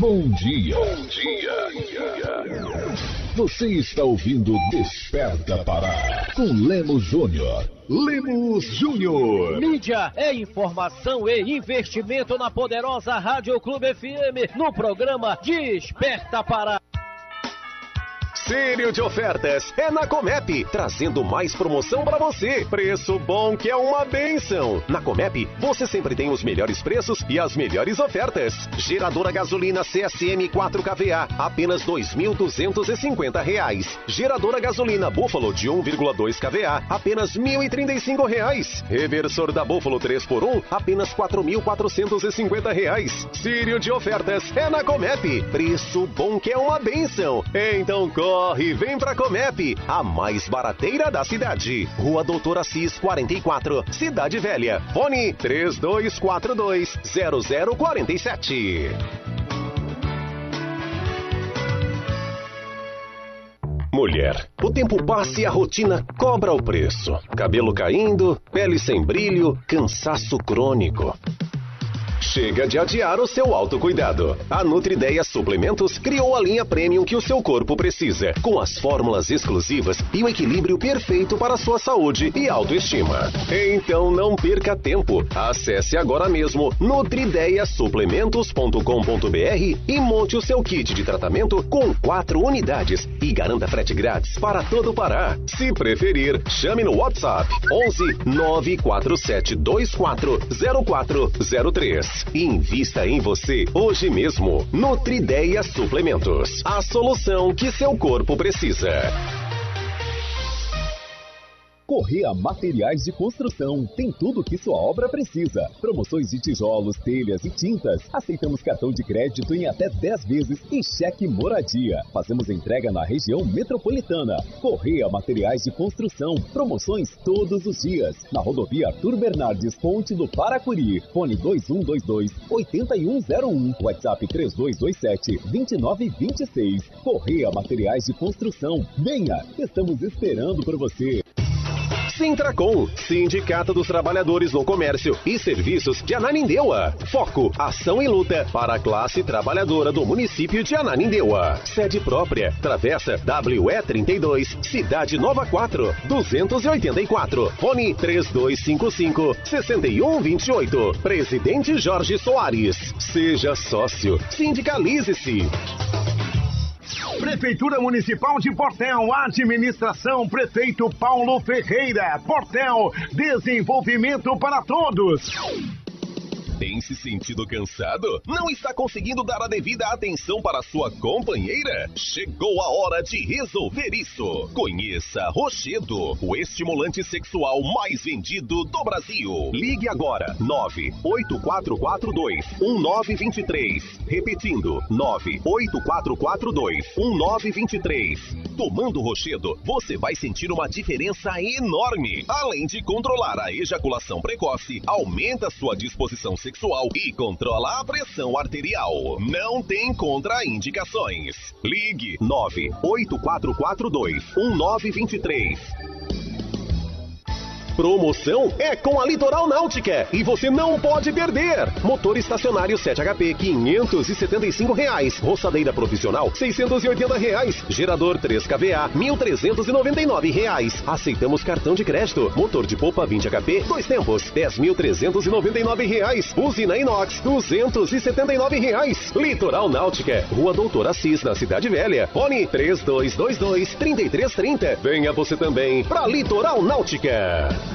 Bom dia. Bom dia. Você está ouvindo Desperta Pará com Lemos Júnior. Lemos Júnior. Mídia é informação e investimento na poderosa Rádio Clube FM no programa Desperta Pará. Sério de ofertas é na Comep, trazendo mais promoção para você. Preço bom que é uma bênção. Na Comep, você sempre tem os melhores preços e as melhores ofertas. Geradora gasolina CSM 4kVA, apenas R$ 2.250. Geradora gasolina Buffalo de 1,2 kVA, apenas R$ 1.035. Reversor da Buffalo 3x1, apenas R$ 4.450. Sério de ofertas é na Comep. Preço bom que é uma bênção. Então corre e vem pra Comep, a mais barateira da cidade. Rua Doutor Assis 44, Cidade Velha. Fone 3242-0047. Mulher, o tempo passa e a rotina cobra o preço. Cabelo caindo, pele sem brilho, cansaço crônico. Chega de adiar o seu autocuidado. A Nutrideia Suplementos criou a linha Premium que o seu corpo precisa, com as fórmulas exclusivas e o equilíbrio perfeito para a sua saúde e autoestima. Então não perca tempo. Acesse agora mesmo nutrideiasuplementos.com.br e monte o seu kit de tratamento com 4 unidades e garanta frete grátis para todo o Pará. Se preferir, chame no WhatsApp 11 947 24 0403. Invista em você hoje mesmo. Nutrideia Suplementos, a solução que seu corpo precisa. Correia Materiais de Construção tem tudo o que sua obra precisa. Promoções de tijolos, telhas e tintas. Aceitamos cartão de crédito em até 10 vezes e cheque moradia. Fazemos entrega na região metropolitana. Correia Materiais de Construção. Promoções todos os dias. Na rodovia Arthur Bernardes, Ponte do Paracuri. Fone 2122-8101. WhatsApp 3227-2926. Correia Materiais de Construção. Venha, estamos esperando por você. Sintracom, Sindicato dos Trabalhadores no Comércio e Serviços de Ananindeua. Foco, ação e luta para a classe trabalhadora do município de Ananindeua. Sede própria, Travessa WE32, Cidade Nova 4, 284. Fone 3255-6128. Presidente Jorge Soares. Seja sócio, sindicalize-se. Prefeitura Municipal de Portel, administração Prefeito Paulo Ferreira. Portel, desenvolvimento para todos. Tem se sentido cansado? Não está conseguindo dar a devida atenção para sua companheira? Chegou a hora de resolver isso. Conheça Rochedo, o estimulante sexual mais vendido do Brasil. Ligue agora, 98442-1923. Repetindo, 98442-1923. Tomando Rochedo, você vai sentir uma diferença enorme. Além de controlar a ejaculação precoce, aumenta sua disposição sexual e controla a pressão arterial. Não tem contraindicações. Ligue 98442-1923. Promoção é com a Litoral Náutica e você não pode perder. Motor estacionário 7HP R$575, roçadeira profissional R$680, gerador 3kVA R$1.399. Aceitamos cartão de crédito. Motor de polpa 20HP 2 tempos R$10.399. Usina inox R$279. Litoral Náutica, Rua Doutor Assis, na Cidade Velha. Fone 3222-3330. Venha você também para Litoral Náutica.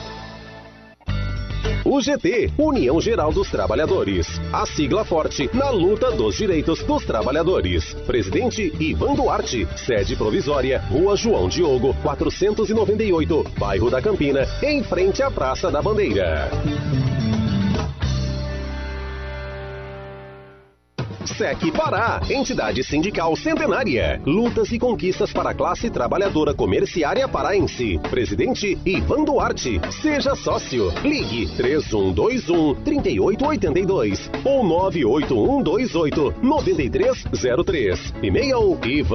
UGT, União Geral dos Trabalhadores. A sigla forte na luta dos direitos dos trabalhadores. Presidente Ivan Duarte. Sede provisória, Rua João Diogo, 498, Bairro da Campina, em frente à Praça da Bandeira. SEC Pará, entidade sindical centenária. Lutas e conquistas para a classe trabalhadora comerciária paraense. Presidente Ivan Duarte. Seja sócio. Ligue 3121-3882 ou 98128-9303. E-mail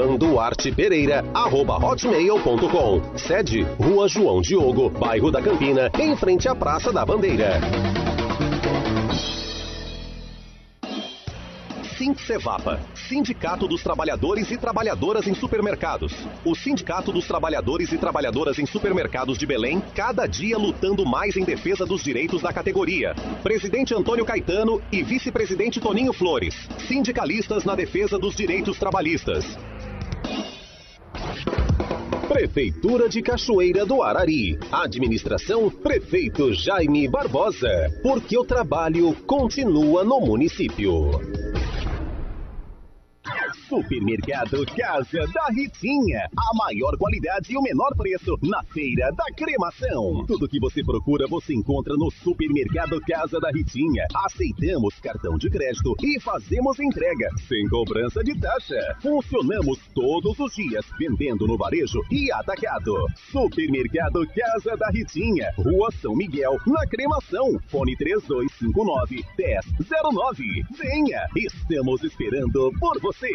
ivanduartepereira@hotmail.com. Sede Rua João Diogo, Bairro da Campina, em frente à Praça da Bandeira. Sincevapa, Sindicato dos Trabalhadores e Trabalhadoras em Supermercados. O Sindicato dos Trabalhadores e Trabalhadoras em Supermercados de Belém, cada dia lutando mais em defesa dos direitos da categoria. Presidente Antônio Caetano e vice-presidente Toninho Flores, sindicalistas na defesa dos direitos trabalhistas. Prefeitura de Cachoeira do Arari. Administração Prefeito Jaime Barbosa. Porque o trabalho continua no município. Supermercado Casa da Ritinha. A maior qualidade e o menor preço na Feira da Cremação. Tudo que você procura você encontra no Supermercado Casa da Ritinha. Aceitamos cartão de crédito e fazemos entrega sem cobrança de taxa. Funcionamos todos os dias vendendo no varejo e atacado. Supermercado Casa da Ritinha. Rua São Miguel, na Cremação. Fone 3259-1009. Venha, estamos esperando por você.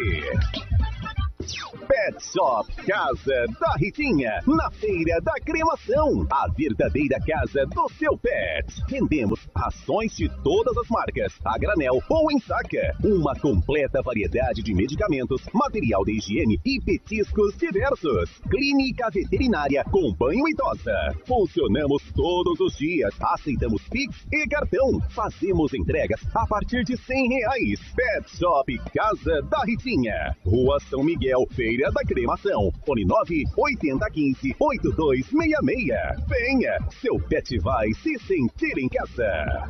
Pet Shop Casa da Ritinha, na Feira da Cremação, a verdadeira casa do seu pet. Vendemos rações de todas as marcas, a granel ou em saca. Uma completa variedade de medicamentos, material de higiene e petiscos diversos. Clínica veterinária com banho e tosa. Funcionamos todos os dias, aceitamos Pix e cartão. Fazemos entregas a partir de R$100. Pet Shop Casa da Ritinha, Rua São Miguel, Feira da Cremação. Fone 9-8015-8266. Venha, seu pet vai se sentir em casa.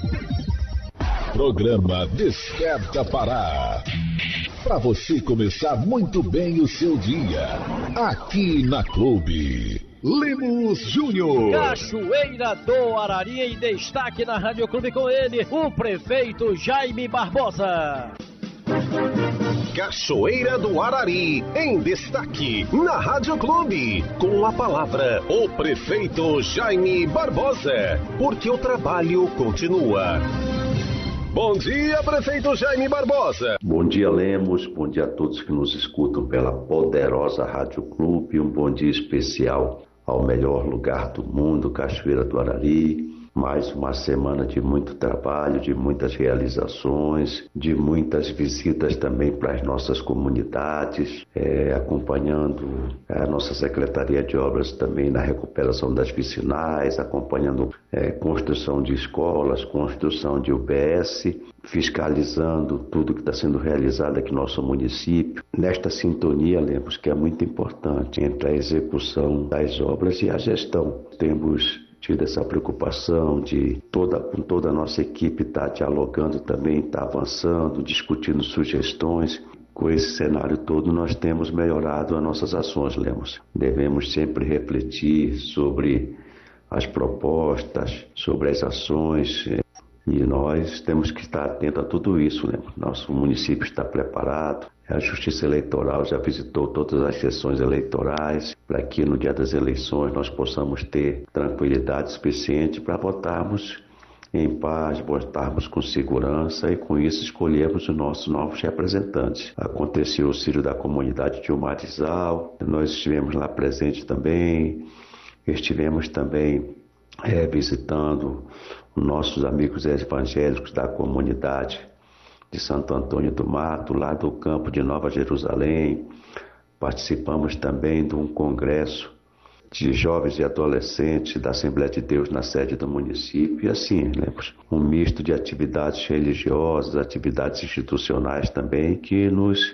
Programa Desperta Pará. Para você começar muito bem o seu dia. Aqui na Clube. Lemos Júnior. Cachoeira do Arari em destaque na Rádio Clube com ele, o prefeito Jaime Barbosa. Cachoeira do Arari, em destaque na Rádio Clube. Com a palavra, o prefeito Jaime Barbosa. Porque o trabalho continua. Bom dia, prefeito Jaime Barbosa. Bom dia, Lemos. Bom dia a todos que nos escutam pela poderosa Rádio Clube. Um bom dia especial ao melhor lugar do mundo, Cachoeira do Arari. Mais uma semana de muito trabalho, de muitas realizações, de muitas visitas também para as nossas comunidades, acompanhando a nossa Secretaria de Obras também na recuperação das vicinais, acompanhando construção de escolas, construção de UBS, fiscalizando tudo que está sendo realizado aqui no nosso município. Nesta sintonia, lemos que é muito importante entre a execução das obras e a gestão. Temos tido essa preocupação de com toda a nossa equipe estar dialogando também, estar avançando, discutindo sugestões. Com esse cenário todo, nós temos melhorado as nossas ações, Lemos. Devemos sempre refletir sobre as propostas, sobre as ações, e nós temos que estar atentos a tudo isso, Lemos. Nosso município está preparado. A Justiça Eleitoral já visitou todas as sessões eleitorais para que no dia das eleições nós possamos ter tranquilidade suficiente para votarmos em paz, votarmos com segurança e com isso escolhermos os nossos novos representantes. Aconteceu o Círio da Comunidade de Umarizal, nós estivemos lá presentes também, estivemos também visitando os nossos amigos evangélicos da comunidade de Santo Antônio do Mato, lá do campo de Nova Jerusalém. Participamos também de um congresso de jovens e adolescentes da Assembleia de Deus na sede do município. E assim, um misto de atividades religiosas, atividades institucionais também, que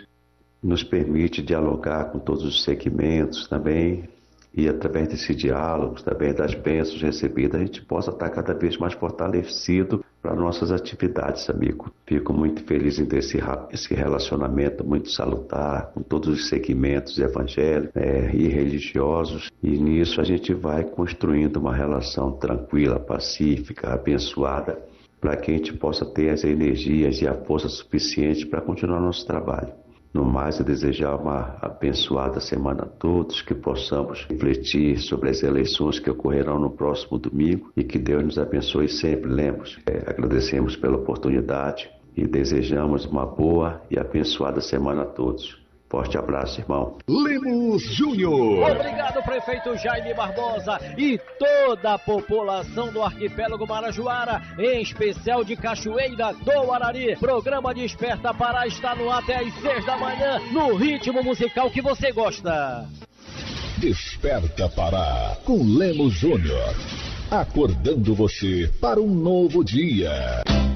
nos permite dialogar com todos os segmentos também. E através desse diálogo, também das bênçãos recebidas, a gente possa estar cada vez mais fortalecido para nossas atividades, amigo. Fico muito feliz em ter esse relacionamento muito salutar com todos os segmentos evangélicos e religiosos. E nisso a gente vai construindo uma relação tranquila, pacífica, abençoada, para que a gente possa ter as energias e a força suficiente para continuar nosso trabalho. No mais, eu desejar uma abençoada semana a todos, que possamos refletir sobre as eleições que ocorrerão no próximo domingo e que Deus nos abençoe sempre. Lemos, agradecemos pela oportunidade e desejamos uma boa e abençoada semana a todos. Forte abraço, irmão. Lemos Júnior. Obrigado, prefeito Jaime Barbosa e toda a população do arquipélago Marajoara, em especial de Cachoeira do Arari. Programa Desperta Pará está no ar até às 6 da manhã, no ritmo musical que você gosta. Desperta Pará, com Lemos Júnior. Acordando você para um novo dia.